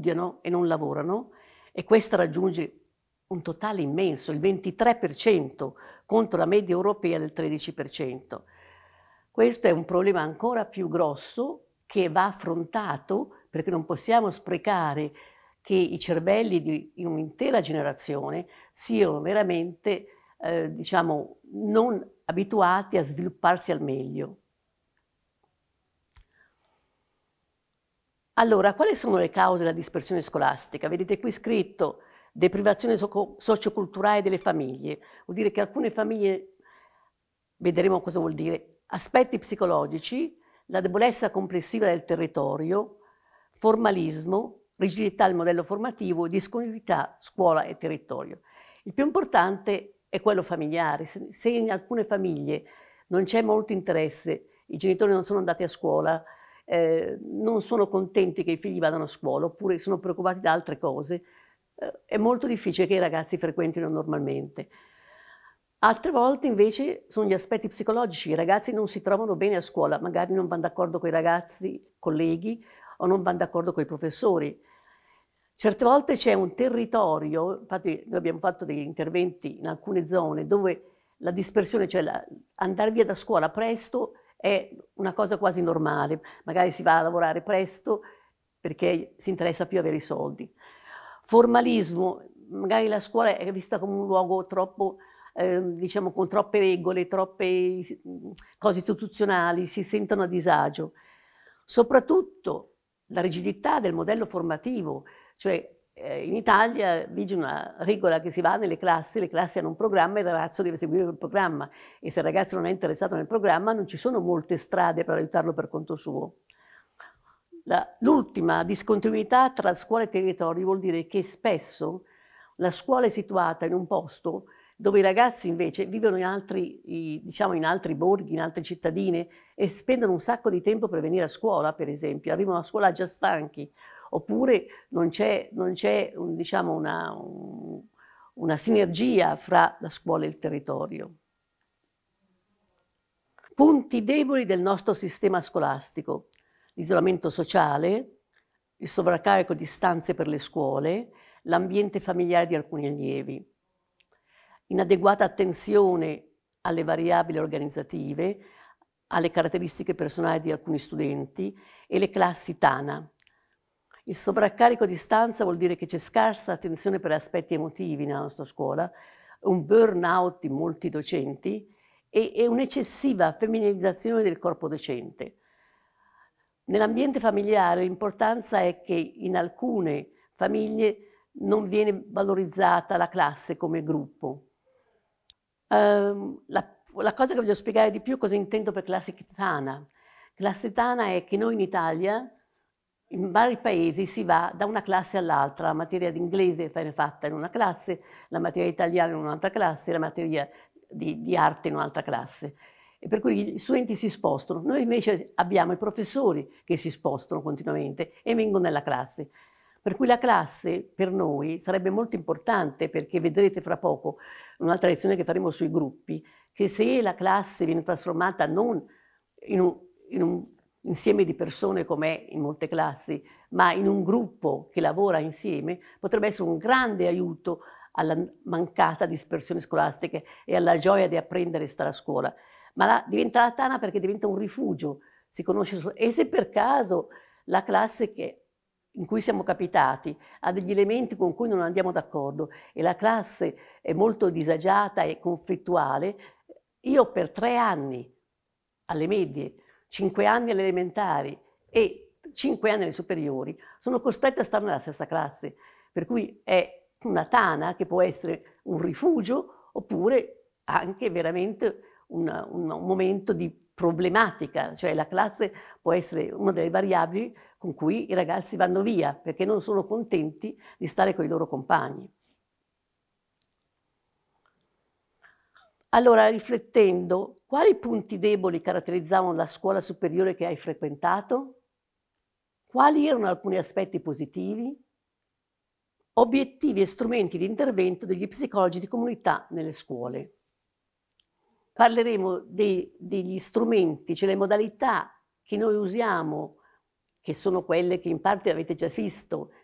studiano e non lavorano, e questa raggiunge un totale immenso, il 23% contro la media europea del 13%. Questo è un problema ancora più grosso che va affrontato, perché non possiamo sprecare che i cervelli di un'intera generazione siano veramente, diciamo, non abituati a svilupparsi al meglio. Allora, quali sono le cause della dispersione scolastica? Vedete qui scritto deprivazione socioculturale delle famiglie. Vuol dire che alcune famiglie, vedremo cosa vuol dire, aspetti psicologici, la debolezza complessiva del territorio, formalismo, rigidità del modello formativo, disponibilità scuola e territorio. Il più importante è quello familiare. Se in alcune famiglie non c'è molto interesse, i genitori non sono andati a scuola, non sono contenti che i figli vadano a scuola, oppure sono preoccupati da altre cose, è molto difficile che i ragazzi frequentino normalmente. Altre volte invece sono gli aspetti psicologici, i ragazzi non si trovano bene a scuola, magari non vanno d'accordo con i ragazzi, colleghi, o non vanno d'accordo con i professori. Certe volte c'è un territorio, infatti noi abbiamo fatto degli interventi in alcune zone dove la dispersione, cioè andare via da scuola presto, è una cosa quasi normale, magari si va a lavorare presto perché si interessa più avere i soldi. Formalismo, magari la scuola è vista come un luogo troppo, diciamo, con troppe regole, troppe cose istituzionali, si sentono a disagio. Soprattutto la rigidità del modello formativo, cioè in Italia vige una regola che si va nelle classi, le classi hanno un programma e il ragazzo deve seguire quel programma, e se il ragazzo non è interessato nel programma non ci sono molte strade per aiutarlo per conto suo. L'ultima discontinuità tra scuola e territorio vuol dire che spesso la scuola è situata in un posto dove i ragazzi invece vivono diciamo, in altri borghi, in altre cittadine, e spendono un sacco di tempo per venire a scuola, per esempio, arrivano a scuola già stanchi, oppure non c'è diciamo una sinergia fra la scuola e il territorio. Punti deboli del nostro sistema scolastico: l'isolamento sociale, il sovraccarico di stanze per le scuole, l'ambiente familiare di alcuni allievi, inadeguata attenzione alle variabili organizzative, alle caratteristiche personali di alcuni studenti e le classi tana. Il sovraccarico di stanza vuol dire che c'è scarsa attenzione per aspetti emotivi nella nostra scuola, un burnout di molti docenti e un'eccessiva femminilizzazione del corpo docente. Nell'ambiente familiare l'importanza è che in alcune famiglie non viene valorizzata la classe come gruppo. La cosa che voglio spiegare di più cosa intendo per classe tana. Classe tana è che noi in Italia, in vari paesi, si va da una classe all'altra. La materia di inglese viene fatta in una classe, la materia italiana in un'altra classe, la materia di arte in un'altra classe. E per cui gli studenti si spostano. Noi invece abbiamo i professori che si spostano continuamente e vengono nella classe. Per cui la classe per noi sarebbe molto importante, perché vedrete fra poco un'altra lezione che faremo sui gruppi, che se la classe viene trasformata non in un insieme di persone come è in molte classi, ma in un gruppo che lavora insieme, potrebbe essere un grande aiuto alla mancata dispersione scolastica e alla gioia di apprendere e stare a scuola. Ma diventa la tana perché diventa un rifugio, si conosce e se per caso la classe in cui siamo capitati ha degli elementi con cui non andiamo d'accordo e la classe è molto disagiata e conflittuale, io per 3 anni alle medie, 5 anni alle elementari e 5 anni alle superiori sono costretta a stare nella stessa classe, per cui è una tana che può essere un rifugio oppure anche veramente un momento di problematica, cioè la classe può essere una delle variabili con cui i ragazzi vanno via perché non sono contenti di stare con i loro compagni. Allora, riflettendo, quali punti deboli caratterizzavano la scuola superiore che hai frequentato? Quali erano alcuni aspetti positivi? Obiettivi e strumenti di intervento degli psicologi di comunità nelle scuole. Parleremo degli strumenti, cioè le modalità che noi usiamo, che sono quelle che in parte avete già visto